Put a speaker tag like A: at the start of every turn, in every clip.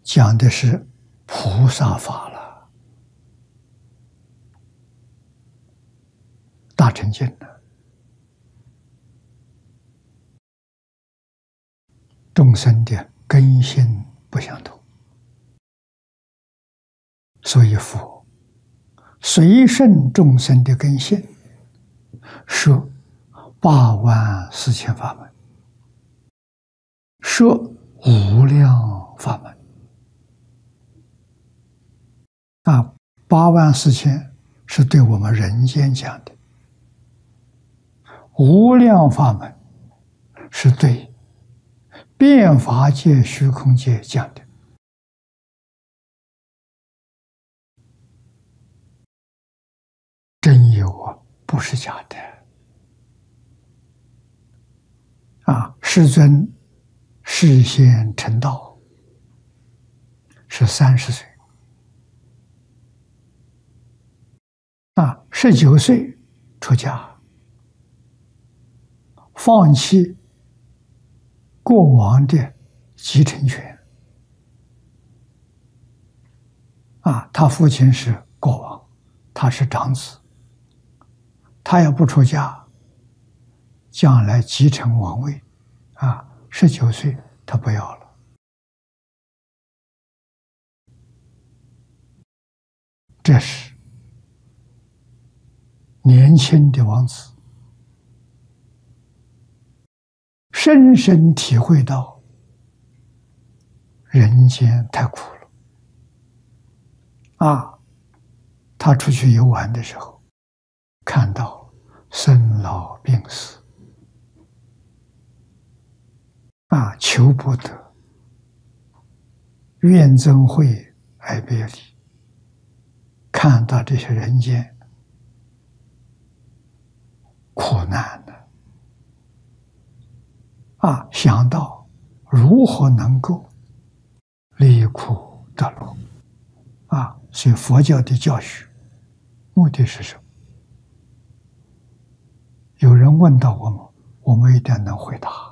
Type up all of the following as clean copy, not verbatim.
A: 讲的是菩萨法了，大乘经的众生的根性不相同，所以佛随顺众生的根性，设84000法门，设无量法门。84000是对我们人间讲的，无量法门是对遍法界、虚空界讲的。真有啊，不是假的。世尊示现成道是30岁，19岁出家，放弃国王的继承权。他父亲是国王，他是长子，他要不出家，将来继承王位。19岁他不要了。这是年轻的王子深深体会到人间太苦了。他出去游玩的时候，看到生老病死，求不得，怨憎会，爱别离。看到这些人间苦难的，想到如何能够离苦得乐，所以佛教的教学目的是什么？有人问到我们，我们一定能回答。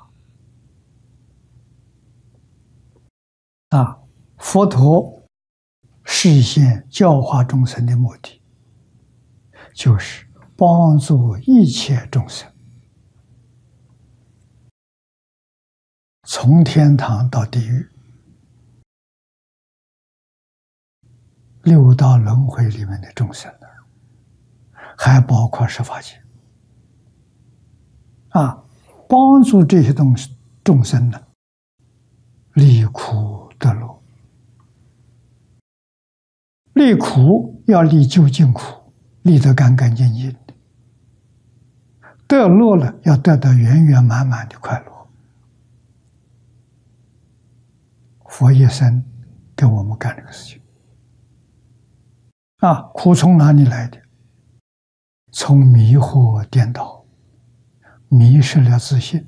A: 佛陀示现教化众生的目的，就是帮助一切众生从天堂到地狱、六道轮回里面的众生，还包括十法界。帮助这些众生呢，离苦得乐。离苦要离究竟苦，离得干干净净的；得乐了，要得到圆圆满满的快乐。佛一生给我们干这个事情。苦从哪里来的？从迷惑颠倒，迷失了自信，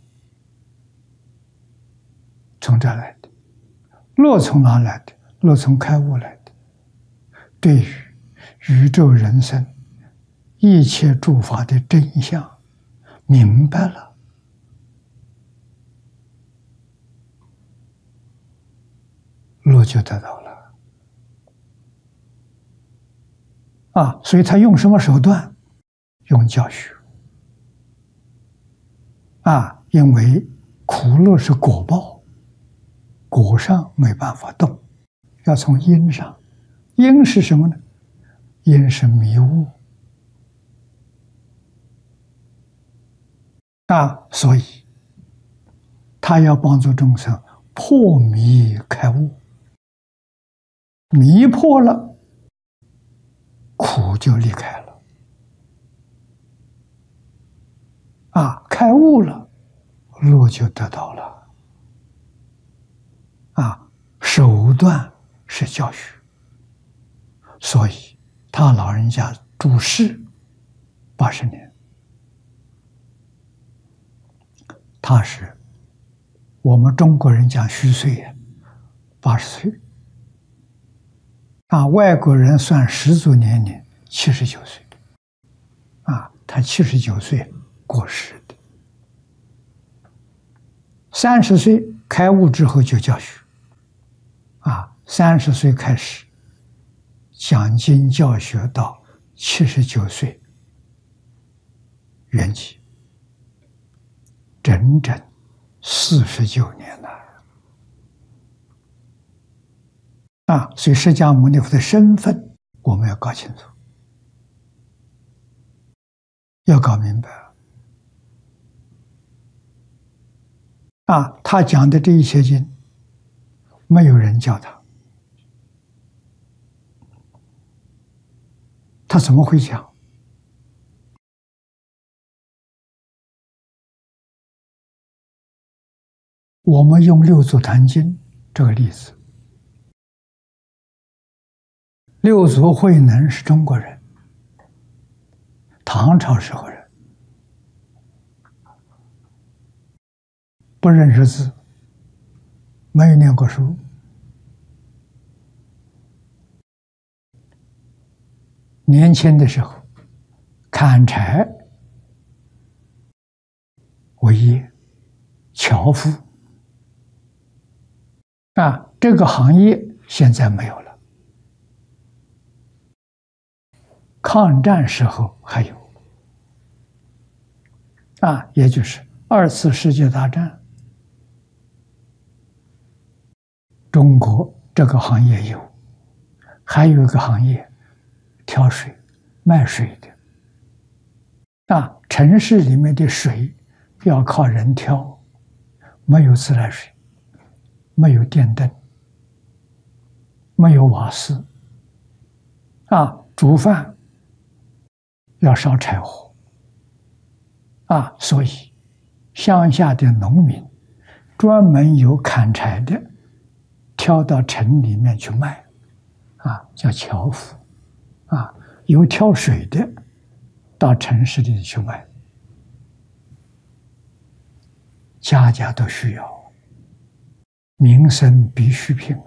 A: 从这来的。乐从哪来的？乐从开悟来的。对于宇宙人生一切诸法的真相明白了，乐就得到了。所以他用什么手段？用教学。因为苦乐是果报，果上没办法动，要从因上。因是什么呢？因是迷悟。所以他要帮助众生破迷开悟。迷破了，苦就离开了。开悟了，乐就得到了。手段是教学。所以他老人家住世80年，他是我们中国人讲虚岁，80岁。外国人算10足年龄，79岁。他79岁过世的。30岁开悟之后就教学。 30岁开始讲经教学到79岁圆寂，整整49年了。所以释迦牟尼佛的身份我们要搞清楚，要搞明白。他讲的这一些经，没有人教他，他怎么会讲？我们用六祖坛经这个例子，六祖慧能是中国人，唐朝时候人，不认识字，没有念过书，年轻的时候砍柴为业，樵夫这个行业现在没有了，抗战时候还有也就是2次世界大战，中国这个行业有，还有一个行业挑水卖水的城市里面的水要靠人挑，没有自来水，没有电灯，没有瓦斯煮饭要烧柴火所以乡下的农民专门有砍柴的挑到城里面去卖叫樵夫有挑水的到城市里去卖，家家都需要，民生必需品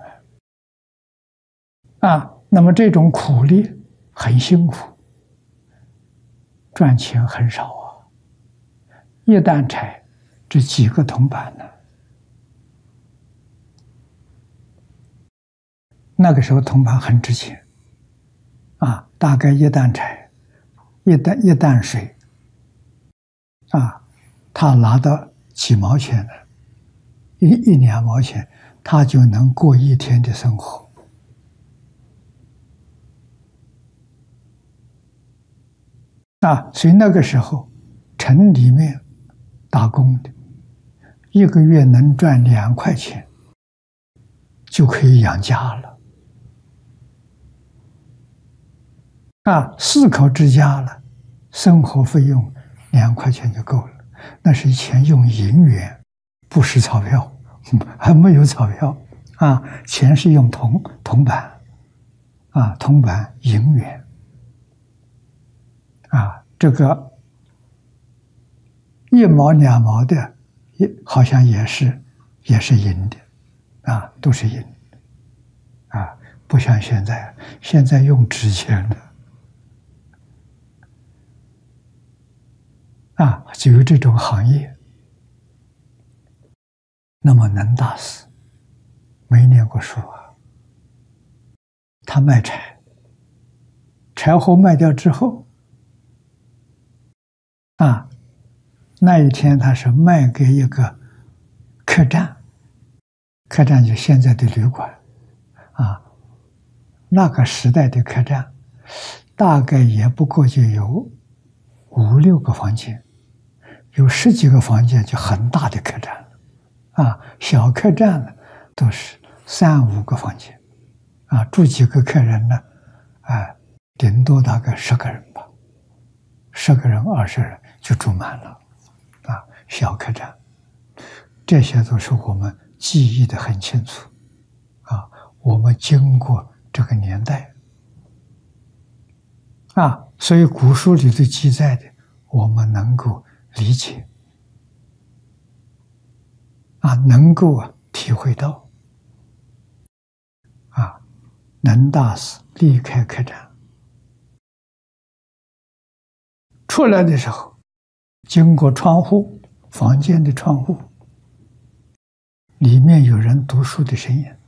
A: 那么这种苦力很辛苦，赚钱很少一担柴这几个铜板呢。那个时候铜板很值钱大概一担柴一担水他拿到几毛钱呢，一两毛钱，他就能过一天的生活所以那个时候城里面打工的一个月能赚2块钱就可以养家了4口之家了，生活费用2块钱就够了。那是以前用银元，不是钞票，还没有钞票钱是用铜板铜板银元这个1毛2毛的好像也是银的都是银不像现在用纸钱的就有这种行业。那么能大师没念过书他卖柴，柴火卖掉之后那一天他是卖给一个客栈，客栈就现在的旅馆那个时代的客栈大概也不过就有5、6个房间，有10几个房间就很大的客栈了小客栈呢都是3、5个房间住几个客人呢顶多大概10个人吧，10个人20人就住满了小客栈。这些都是我们记忆的很清楚我们经过这个年代所以古书里头记载的我们能够理解能够体会到能大师离开客栈出来的时候，经过窗户，房间的窗户里面有人读书的声音